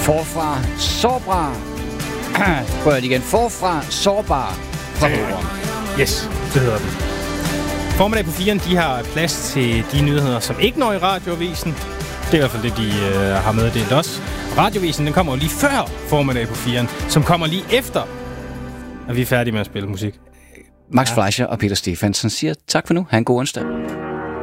Forfra sårbar. Prøv igen. Forfra sårbar forbrugere. Yes, det hedder den. Formiddag på 4'eren, de har plads til de nyheder, som ikke når i radioavisen. Det er i hvert fald det, de har meddelt os. Radioavisen, den kommer jo lige før formiddag på 4'eren, som kommer lige efter, at vi er færdige med at spille musik. Max Fleischer og Peter Stephansen siger tak for nu. Ha' en god onsdag.